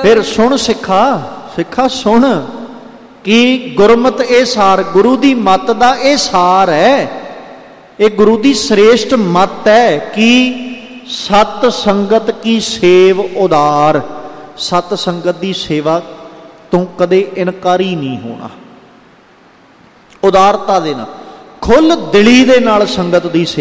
फिर सुन सिखा, सिखा सुन कि गुरमत ये सार, गुरु की मत का ये सार है, ये गुरु की श्रेष्ठ मत है कि सत संगत की सेव उदार। सत संगत की सेवा तो कदे इनकारी नहीं होना। उदारता दे नाल खुल दिली दे नाल संगत की